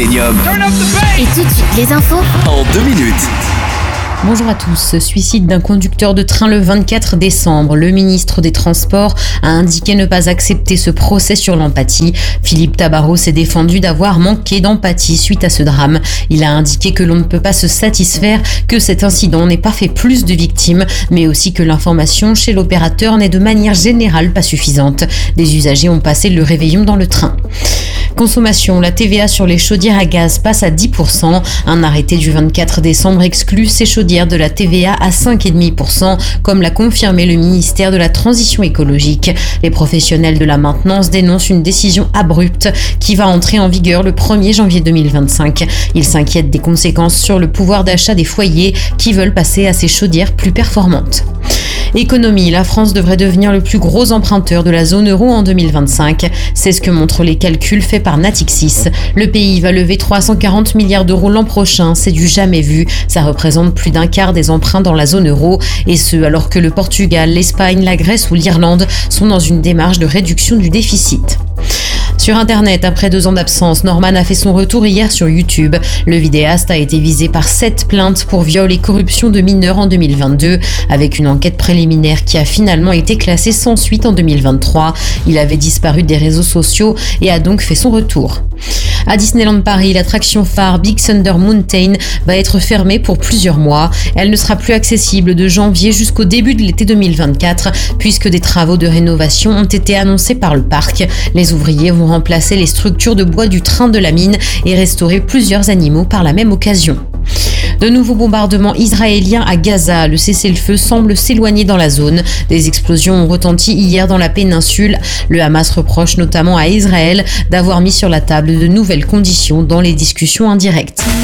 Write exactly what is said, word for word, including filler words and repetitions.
Et tout de suite, les infos en deux minutes. Bonjour à tous. Suicide d'un conducteur de train le vingt-quatre décembre. Le ministre des Transports a indiqué ne pas accepter ce procès sur l'empathie. Philippe Tabarot s'est défendu d'avoir manqué d'empathie suite à ce drame. Il a indiqué que l'on ne peut pas se satisfaire que cet incident n'ait pas fait plus de victimes, mais aussi que l'information chez l'opérateur n'est de manière générale pas suffisante. Des usagers ont passé le réveillon dans le train. Consommation, la T V A sur les chaudières à gaz passe à dix pour cent. Un arrêté du vingt-quatre décembre exclut ces chaudières de la T V A à cinq virgule cinq pour cent, comme l'a confirmé le ministère de la Transition écologique. Les professionnels de la maintenance dénoncent une décision abrupte qui va entrer en vigueur le premier janvier deux mille vingt-cinq. Ils s'inquiètent des conséquences sur le pouvoir d'achat des foyers qui veulent passer à ces chaudières plus performantes. Économie, la France devrait devenir le plus gros emprunteur de la zone euro en deux mille vingt-cinq. C'est ce que montrent les calculs faits par Natixis. Le pays va lever trois cent quarante milliards d'euros l'an prochain, c'est du jamais vu. Ça représente plus d'un quart des emprunts dans la zone euro, et ce alors que le Portugal, l'Espagne, la Grèce ou l'Irlande sont dans une démarche de réduction du déficit. Sur Internet, après deux ans d'absence, Norman a fait son retour hier sur YouTube. Le vidéaste a été visé par sept plaintes pour viol et corruption de mineurs en deux mille vingt-deux, avec une enquête préliminaire qui a finalement été classée sans suite en deux mille vingt-trois. Il avait disparu des réseaux sociaux et a donc fait son retour. À Disneyland Paris, l'attraction phare Big Thunder Mountain va être fermée pour plusieurs mois. Elle ne sera plus accessible de janvier jusqu'au début de l'été deux mille vingt-quatre, puisque des travaux de rénovation ont été annoncés par le parc. Les ouvriers vont remplacer les structures de bois du train de la mine et restaurer plusieurs animaux par la même occasion. De nouveaux bombardements israéliens à Gaza. Le cessez-le-feu semble s'éloigner dans la zone. Des explosions ont retenti hier dans la péninsule. Le Hamas reproche notamment à Israël d'avoir mis sur la table de nouvelles conditions dans les discussions indirectes.